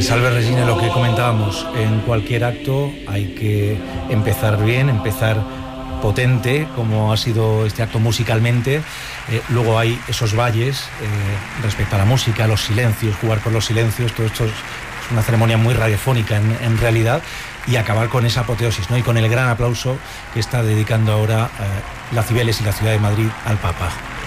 Salve Regina, lo que comentábamos, en cualquier acto hay que empezar bien, empezar potente, como ha sido este acto musicalmente. Luego hay esos valles respecto a la música, los silencios, jugar con los silencios, todo esto es una ceremonia muy radiofónica en realidad, y acabar con esa apoteosis, ¿no? Y con el gran aplauso que está dedicando ahora la Cibeles y la Ciudad de Madrid al Papa.